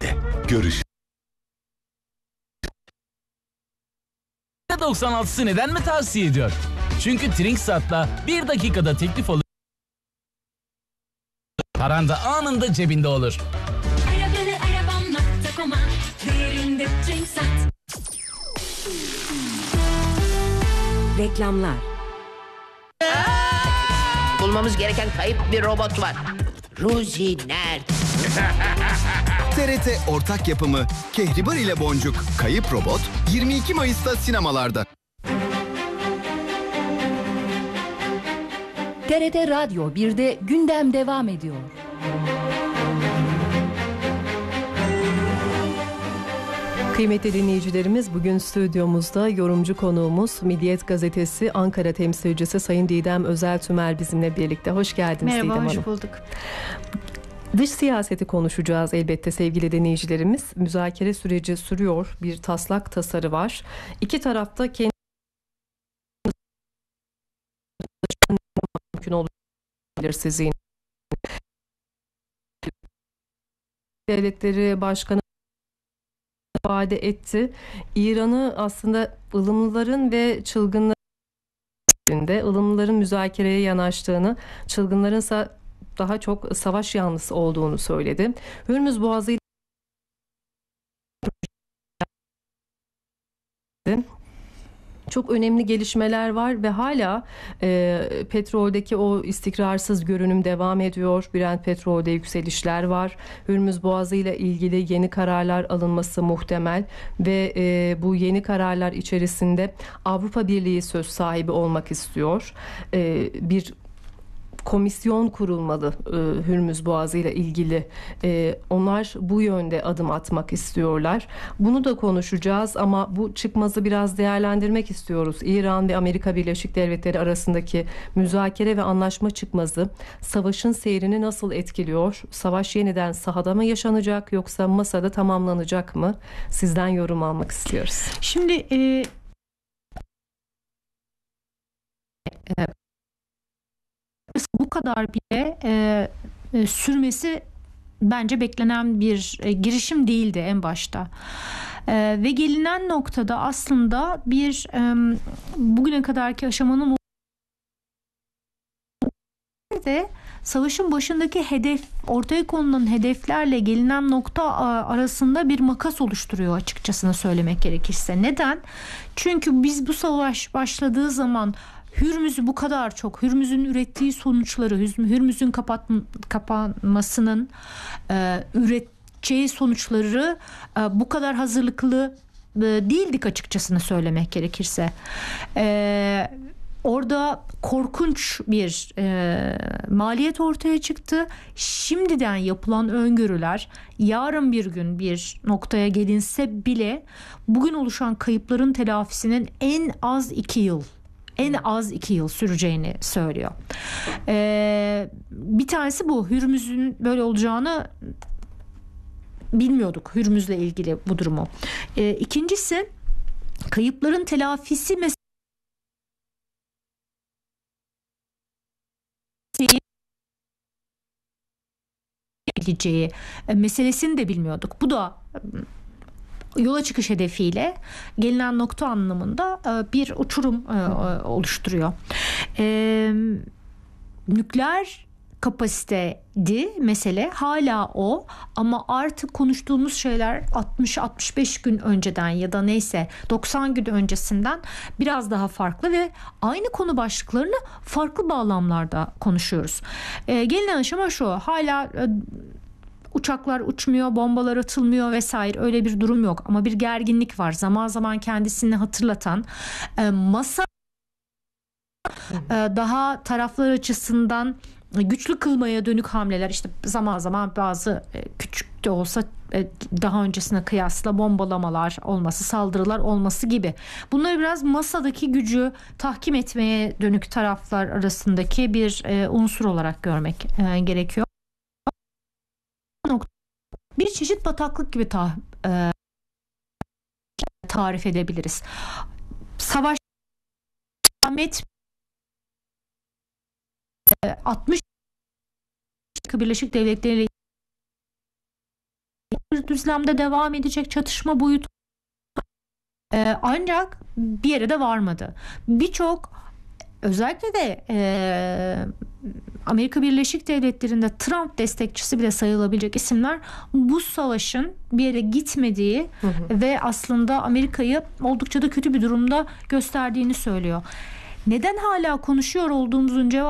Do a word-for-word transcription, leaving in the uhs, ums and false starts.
T. Görüş. doksan altısı neden mi tavsiye ediyor? Çünkü Trinksat'la bir dakikada teklif olur. Paran da anında cebinde olur. Arabalı arabam nokta com'a değerinde Trinksat. Reklamlar. Bulmamız gereken kayıp bir robot var. Ruzi nerede? T R T ortak yapımı Kehribar ile Boncuk Kayıp Robot yirmi iki Mayıs'ta sinemalarda. T R T Radyo birde gündem devam ediyor. Kıymetli dinleyicilerimiz, bugün stüdyomuzda yorumcu konuğumuz Milliyet Gazetesi Ankara temsilcisi Sayın Didem Özel-Tümer bizimle birlikte. Hoş geldiniz. Merhaba, Didem Hanım. hoş bulduk. Dış siyaseti konuşacağız elbette sevgili dinleyicilerimiz. Müzakere süreci sürüyor. Bir taslak tasarı var. İki tarafta kendi mümkün olabilir sizin. Devletleri Başkanı ifade etti. İran'ı aslında ılımlıların ve çılgınların ılımlıların müzakereye yanaştığını, çılgınlarınsa daha çok savaş yanlısı olduğunu söyledi. Hürmüz Boğazı ile çok önemli gelişmeler var ve hala e, petroldeki o istikrarsız görünüm devam ediyor. Brent petrolde yükselişler var. Hürmüz Boğazı ile ilgili yeni kararlar alınması muhtemel ve e, bu yeni kararlar içerisinde Avrupa Birliği söz sahibi olmak istiyor. E, bir komisyon kurulmalı e, Hürmüz Boğazı ile ilgili. E, onlar bu yönde adım atmak istiyorlar. Bunu da konuşacağız ama bu çıkmazı biraz değerlendirmek istiyoruz. İran ve Amerika Birleşik Devletleri arasındaki müzakere ve anlaşma çıkmazı savaşın seyrini nasıl etkiliyor? Savaş yeniden sahada mı yaşanacak yoksa masada tamamlanacak mı? Sizden yorum almak istiyoruz. Şimdi e, e, bu kadar bile e, e, sürmesi bence beklenen bir e, girişim değildi en başta. E, ve gelinen noktada aslında bir e, bugüne kadarki aşamanın de savaşın başındaki hedef, ortaya konulan hedeflerle gelinen nokta arasında bir makas oluşturuyor açıkçasını söylemek gerekirse. Neden? Çünkü biz bu savaş başladığı zaman Hürmüz'ü bu kadar çok, Hürmüz'ün ürettiği sonuçları, Hürmüz'ün kapat, kapanmasının e, üreteceği sonuçları e, bu kadar hazırlıklı e, değildik açıkçasını söylemek gerekirse. E, orada korkunç bir e, maliyet ortaya çıktı. Şimdiden yapılan öngörüler yarın bir gün bir noktaya gelinse bile bugün oluşan kayıpların telafisinin en az iki yıl en az iki yıl süreceğini söylüyor. Ee, bir tanesi bu. Hürmüz'ün böyle olacağını bilmiyorduk. Hürmüz'le ilgili bu durumu. Ee, ikincisi kayıpların telafisi meselesi geleceği meselesini de bilmiyorduk. Bu da yola çıkış hedefiyle gelinen nokta anlamında bir uçurum oluşturuyor. Ee, nükleer kapasiteydi mesele, hala o, ama artık konuştuğumuz şeyler altmış altmış beş gün önceden ya da neyse doksan gün öncesinden biraz daha farklı ve aynı konu başlıklarını farklı bağlamlarda konuşuyoruz. Ee, gelinen aşama şu: hala uçaklar uçmuyor, bombalar atılmıyor vesaire, öyle bir durum yok. Ama bir gerginlik var. Zaman zaman kendisini hatırlatan e, masa e, daha taraflar açısından güçlü kılmaya dönük hamleler, işte zaman zaman bazı e, küçük de olsa e, daha öncesine kıyasla bombalamalar olması, saldırılar olması gibi. Bunları biraz masadaki gücü tahkim etmeye dönük taraflar arasındaki bir e, unsur olarak görmek e, gerekiyor. Bir çeşit bataklık gibi ta, e, tarif edebiliriz. Savaş Ahmet altmış Birleşik Devletleri arka düzlemde devam edecek çatışma boyutu. Ee, ancak bir yere de varmadı. Birçok özellikle de e, Amerika Birleşik Devletleri'nde Trump destekçisi bile sayılabilecek isimler bu savaşın bir yere gitmediği hı hı. ve aslında Amerika'yı oldukça da kötü bir durumda gösterdiğini söylüyor. Neden hala konuşuyor olduğumuzun cevabı